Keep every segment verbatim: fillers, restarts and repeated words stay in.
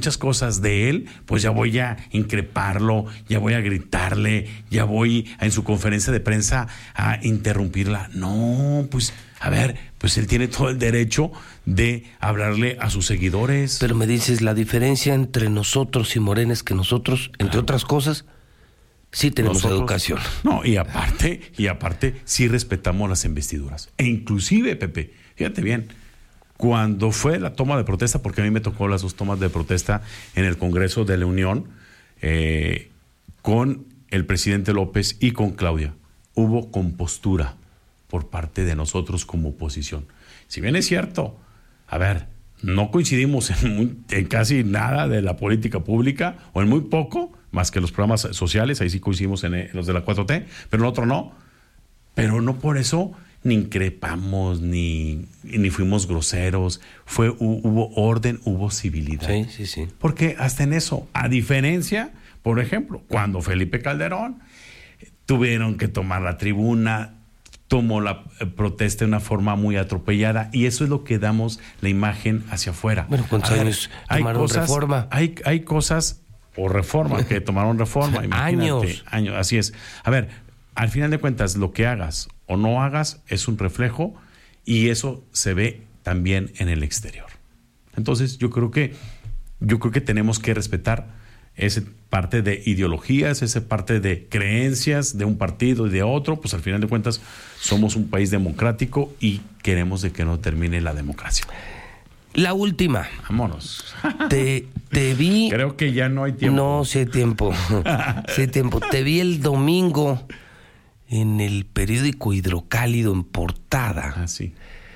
muchas cosas de él, pues ya voy a increparlo, ya voy a gritarle, ya voy a, en su conferencia de prensa a interrumpirla. No, pues, a ver, pues él tiene todo el derecho de hablarle a sus seguidores. Pero me dices, la diferencia entre nosotros y Morena es que nosotros, entre claro. otras cosas, sí tenemos nosotros, educación. No, y aparte, y aparte, sí respetamos las investiduras. E inclusive, Pepe, fíjate bien, cuando fue la toma de protesta, porque a mí me tocó las dos tomas de protesta en el Congreso de la Unión, eh, con el presidente López y con Claudia, hubo compostura por parte de nosotros como oposición. Si bien es cierto, a ver, no coincidimos en, muy, en casi nada de la política pública, o en muy poco, más que los programas sociales, ahí sí coincidimos en, en los de la cuatro T, pero en otro no. Pero no por eso ni increpamos, ni, ni fuimos groseros. Fue, hubo orden, hubo civilidad. Sí, sí, sí. Porque hasta en eso, a diferencia, por ejemplo, cuando Felipe Calderón tuvieron que tomar la tribuna, tomó la eh, protesta de una forma muy atropellada, y eso es lo que damos la imagen hacia afuera. Bueno, ¿cuántos años tomaron cosas, reforma? Hay, hay cosas, o reforma, que tomaron reforma, imagínate. Años. Años. Así es. A ver, al final de cuentas, lo que hagas o no hagas es un reflejo, y eso se ve también en el exterior. Entonces, yo creo que, yo creo que tenemos que respetar esa parte de ideologías, esa parte de creencias de un partido y de otro. Pues al final de cuentas somos un país democrático y queremos de que no termine la democracia. La última. Vámonos. Te, te vi... Creo que ya no hay tiempo. No, sí hay tiempo. Sí hay tiempo. Te vi el domingo en el periódico Hidrocálido en portada. Ah, sí.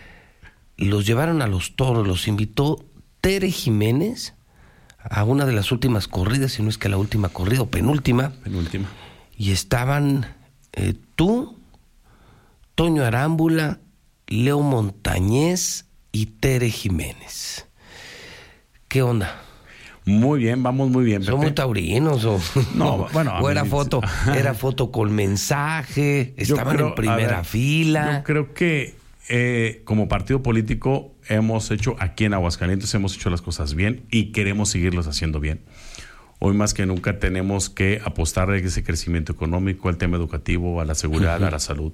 Los llevaron a los toros, los invitó Tere Jiménez a una de las últimas corridas, si no es que la última corrida, o penúltima. Penúltima. Y estaban eh, tú, Toño Arámbula, Leo Montañez y Tere Jiménez. ¿Qué onda? Muy bien, vamos muy bien, Pepe. ¿Son muy taurinos o no? Bueno, o era foto, era foto con mensaje, estaban creo, en primera ver, fila. Yo creo que eh, como partido político hemos hecho, aquí en Aguascalientes hemos hecho las cosas bien y queremos seguirlos haciendo bien. Hoy más que nunca tenemos que apostar a ese crecimiento económico, al tema educativo, a la seguridad, uh-huh. a la salud.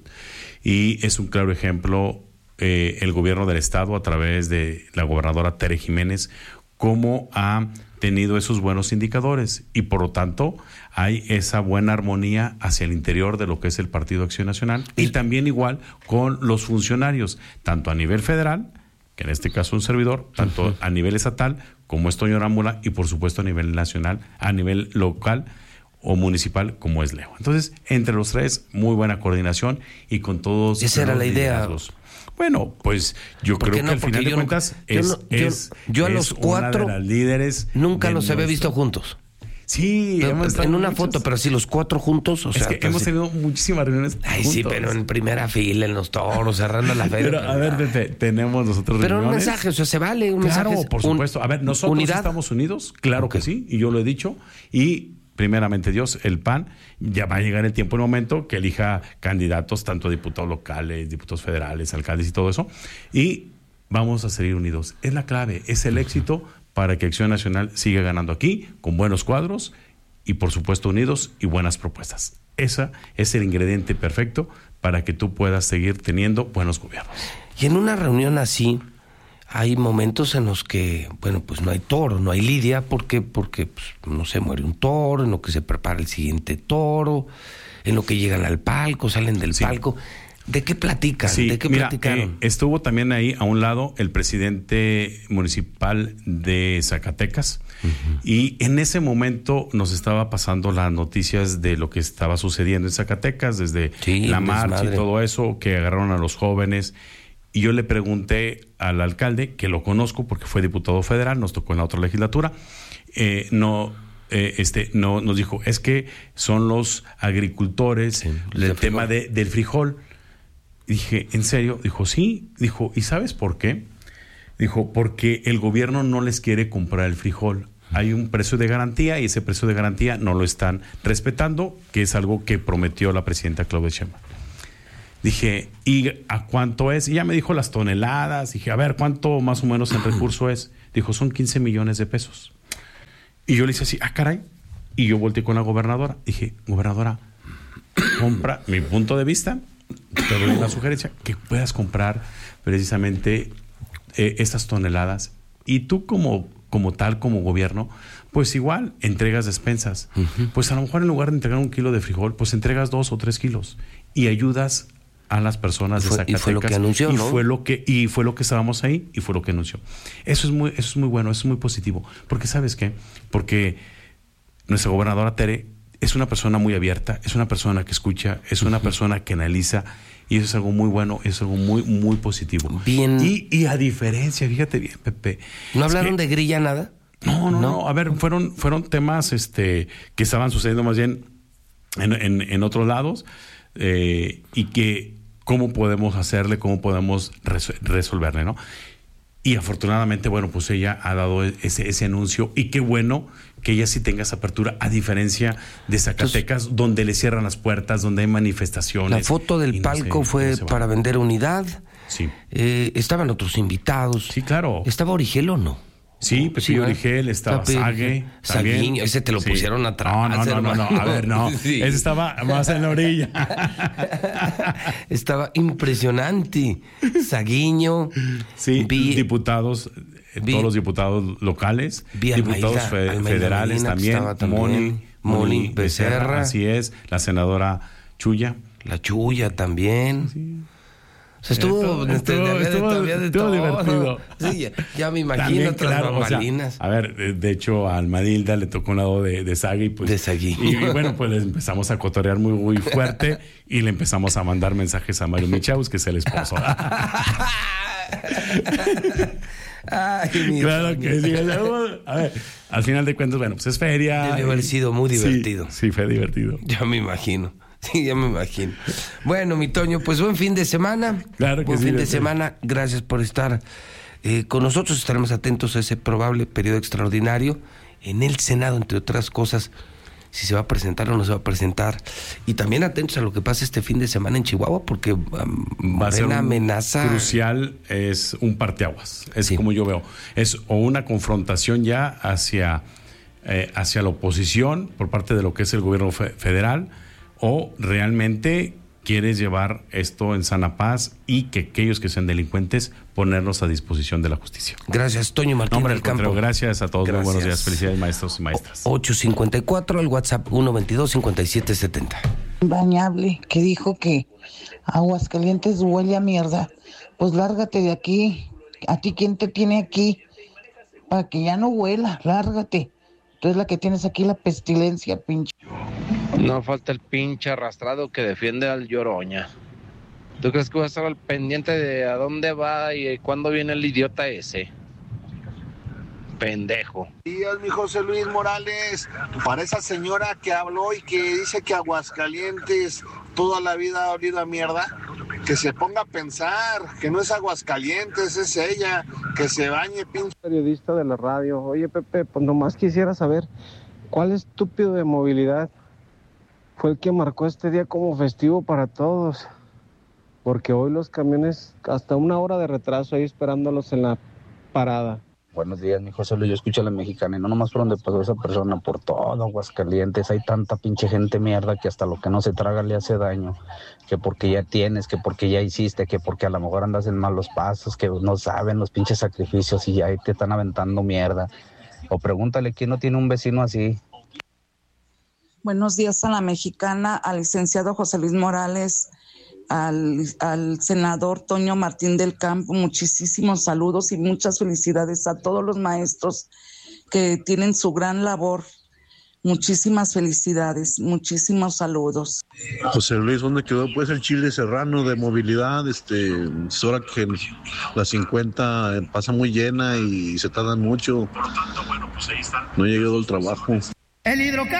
Y es un claro ejemplo eh, el gobierno del estado, a través de la gobernadora Tere Jiménez, cómo ha tenido esos buenos indicadores, y por lo tanto hay esa buena armonía hacia el interior de lo que es el Partido Acción Nacional, y también igual con los funcionarios, tanto a nivel federal, que en este caso un servidor, tanto uh-huh. a nivel estatal, como es Toño Arámbula, y por supuesto a nivel nacional, a nivel local o municipal, como es Leo. Entonces, entre los tres, muy buena coordinación, y con todos... Esa era la idea. Bueno, pues yo creo no? que al final de cuentas no, es, yo, no, yo, es, yo a es los cuatro una de las líderes nunca los nuestro... había visto juntos. Sí, pero, hemos en una muchos... foto, pero sí los cuatro juntos, o es sea, que hemos tenido muchísimas reuniones Ay, juntos. sí, pero en primera fila, en los toros, cerrando la feria. Pero a ver, Pepe, tenemos nosotros pero reuniones. un mensaje, o sea, se vale un claro, mensaje. por supuesto. A ver, nosotros unidad. Estamos unidos, claro okay. que sí, y yo lo he dicho, y primeramente Dios, el P A N, ya va a llegar el tiempo y el momento que elija candidatos, tanto diputados locales, diputados federales, alcaldes y todo eso, y vamos a seguir unidos. Es la clave, es el éxito para que Acción Nacional siga ganando aquí, con buenos cuadros y por supuesto unidos y buenas propuestas. Ese es el ingrediente perfecto para que tú puedas seguir teniendo buenos gobiernos. Y en una reunión así, hay momentos en los que, bueno, pues no hay toro, no hay lidia, porque, porque pues, no se muere un toro, en lo que se prepara el siguiente toro, en lo que llegan al palco, salen del sí. palco. ¿De qué platican? Sí, ¿De qué mira, platicaron? Eh, estuvo también ahí a un lado el presidente municipal de Zacatecas, uh-huh. y en ese momento nos estaba pasando las noticias de lo que estaba sucediendo en Zacatecas, desde sí, la marcha desmadre. Y todo eso, que agarraron a los jóvenes. Y yo le pregunté al alcalde, que lo conozco porque fue diputado federal, nos tocó en la otra legislatura, eh, no... Eh, este no nos dijo, es que son los agricultores, sí, el tema de, del frijol. Dije, ¿en serio? Dijo, sí. Dijo, ¿y sabes por qué? Dijo, porque el gobierno no les quiere comprar el frijol. Hay un precio de garantía y ese precio de garantía no lo están respetando, que es algo que prometió la presidenta Claudia Sheinbaum. Dije, ¿y a cuánto es? Y ya me dijo las toneladas. Dije, a ver, ¿cuánto más o menos el recurso es? Dijo, son quince millones de pesos. Y yo le hice así, ah, caray. Y yo volteé con la gobernadora. Dije, gobernadora, compra, mi punto de vista, te doy una sugerencia, que puedas comprar precisamente eh, estas toneladas. Y tú como, como tal, como gobierno, pues igual entregas despensas. Uh-huh. Pues a lo mejor en lugar de entregar un kilo de frijol, pues entregas dos o tres kilos. Y ayudas a las personas de Zacatecas. Y fue lo que anunció, y ¿no? Fue lo que, y fue lo que estábamos ahí y fue lo que anunció. Eso es muy, eso es muy bueno, eso es muy positivo. Porque, ¿sabes qué? Porque nuestra gobernadora Tere es una persona muy abierta, es una persona que escucha, es una uh-huh. persona que analiza, y eso es algo muy bueno, es algo muy, muy positivo. Bien. Y, y a diferencia, fíjate bien, Pepe. ¿No hablaron que, de grilla nada? No, no, no, no. A ver, fueron, fueron temas este, que estaban sucediendo más bien en, en, en otros lados, eh, y que cómo podemos hacerle, cómo podemos res, resolverle, ¿no? Y afortunadamente, bueno, pues ella ha dado ese, ese anuncio, y qué bueno que ella sí tenga esa apertura, a diferencia de Zacatecas, entonces, donde le cierran las puertas, donde hay manifestaciones. La foto del no palco se, fue no para vender unidad. Sí. Eh, estaban otros invitados. Sí, claro. ¿Estaba Origel o no? Sí, Pepillo sí, Origel, estaba Sague. Saguiño, ese te lo sí. pusieron atrás. No, no, no, no, no, a ver, no. Sí. Ese estaba más en la orilla. Estaba impresionante. Saguiño. Sí, vi, diputados, vi, todos los diputados locales, diputados Almeida, fe, Almeida federales Medina, también. Moni, Moni Becerra. Becerra. Así es, la senadora Chuya. La Chuya también. Sí. O sea, estuvo, estuvo, estuvo, de, estuvo, de, de estuvo todo. divertido. Sí, ya, ya me imagino también, otras claro, bambalinas. O sea, a ver, de, de hecho, a Almadilda le tocó un lado de, de Sagui. Pues, de Sagui. Y, y bueno, pues les empezamos a cotorrear muy, muy fuerte y le empezamos a mandar mensajes a Mario Michaus, que es el esposo. Ay, claro que sí. A ver, al final de cuentas, bueno, pues es feria. Debe haber sido muy divertido. Sí, sí, fue divertido. Ya me imagino. Sí, ya me imagino. Bueno, mi Toño, pues buen fin de semana. Claro que buen sí. fin de sí. semana. Gracias por estar eh, con nosotros. Estaremos atentos a ese probable periodo extraordinario en el Senado, entre otras cosas, si se va a presentar o no se va a presentar. Y también atentos a lo que pasa este fin de semana en Chihuahua, porque um, va a ser una amenaza crucial, es un parteaguas. Es sí. como yo veo. Es o una confrontación ya hacia, eh, hacia la oposición por parte de lo que es el gobierno fe- federal, o realmente quieres llevar esto en sana paz y que aquellos que sean delincuentes ponerlos a disposición de la justicia. Gracias, Toño Martín no, del Campo. Gracias a todos, gracias. Muy buenos días, felicidades maestros y maestras. ocho cincuenta y cuatro, el WhatsApp uno veintidós cincuenta y siete setenta. Bañable, que dijo que Aguascalientes huele a mierda. Pues lárgate de aquí. ¿A ti quién te tiene aquí? Para que ya no huela, lárgate. Tú eres la que tienes aquí la pestilencia, pinche. No falta el pinche arrastrado que defiende al Lloroña. ¿Tú crees que voy a estar al pendiente de a dónde va y cuándo viene el idiota ese? Pendejo. Días, mi José Luis Morales, para esa señora que habló y que dice que Aguascalientes toda la vida ha olido a mierda, que se ponga a pensar que no es Aguascalientes, es ella, que se bañe, pinche periodista de la radio. Oye, Pepe, pues nomás quisiera saber cuál estúpido de movilidad fue el que marcó este día como festivo para todos, porque hoy los camiones hasta una hora de retraso ahí esperándolos en la parada. Buenos días, mi José Luis, yo escucho a la mexicana y no nomás por donde pasó esa persona, por todo Aguascalientes, hay tanta pinche gente mierda que hasta lo que no se traga le hace daño, que porque ya tienes, que porque ya hiciste, que porque a lo mejor andas en malos pasos, que no saben los pinches sacrificios y ya ahí te están aventando mierda, o pregúntale quién no tiene un vecino así. Buenos días a la mexicana, al licenciado José Luis Morales, al, al senador Toño Martín del Campo, muchísimos saludos y muchas felicidades a todos los maestros que tienen su gran labor. Muchísimas felicidades, muchísimos saludos. José Luis, ¿dónde quedó pues el Chile Serrano de movilidad? Este, es hora que la cincuenta pasa muy llena y se tardan mucho. No he llegado al trabajo.